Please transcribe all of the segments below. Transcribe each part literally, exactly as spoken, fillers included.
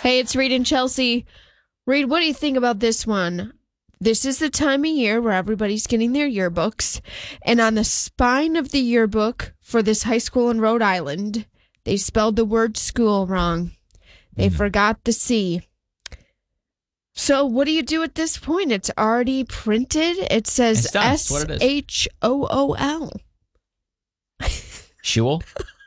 Hey, it's Reed and Chelsea. Reed, what do you think about this one? This is the time of year where everybody's getting their yearbooks. And on the spine of the yearbook for this high school in Rhode Island, they spelled the word school wrong. They mm. forgot the C. So what do you do at this point? It's already printed. It says S H O O L. Shul?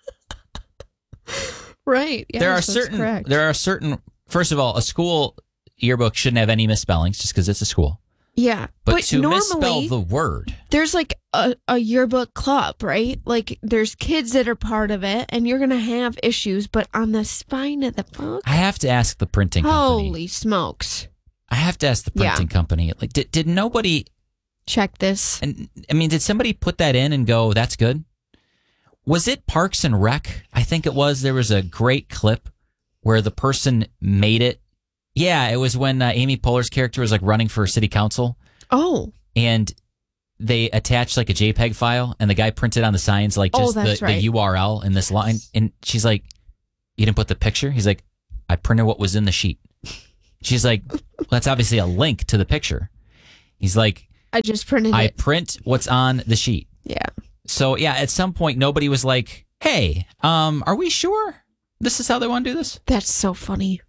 Right. Yes, there are certain, correct. there are certain, first of all, a school yearbook shouldn't have any misspellings just because it's a school. Yeah. But, but to normally, misspell the word. There's like a, a yearbook club, right? Like there's kids that are part of it and you're going to have issues, but on the spine of the book. I have to ask the printing company. Holy smokes. I have to ask the printing yeah. company. Like, did, did nobody check this? And I mean, did somebody put that in and go, that's good? Was it Parks and Rec? I think it was. There was a great clip where the person made it. Yeah, it was when uh, Amy Poehler's character was like running for city council. Oh. And they attached like a JPEG file and the guy printed on the signs like just oh, the, right. the U R L in this line. And she's like, you didn't put the picture? He's like, I printed what was in the sheet. She's like, well, that's obviously a link to the picture. He's like, I just printed I it. I print what's on the sheet. Yeah. So, yeah, at some point, nobody was like, hey, um, are we sure this is how they want to do this? That's so funny.